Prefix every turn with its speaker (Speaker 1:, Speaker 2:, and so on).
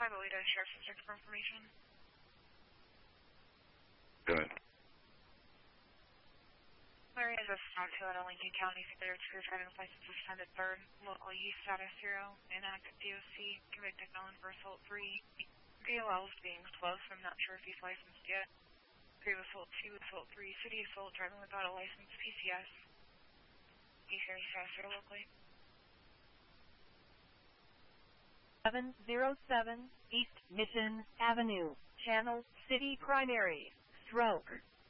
Speaker 1: 508 Sheriff's District for information.
Speaker 2: Go ahead.
Speaker 1: Larry is a Stockhill at Lincoln County. Declared career driving license suspended third. Local use status 0. Inactive DOC. Convicted felon for assault 3. DLLs being close. I'm not sure if he's licensed yet. Grave assault 2, assault 3. City assault, driving without a license. PCS. He's very fast here locally.
Speaker 3: 707 East Mission Avenue, Channel City Primary, Stroke.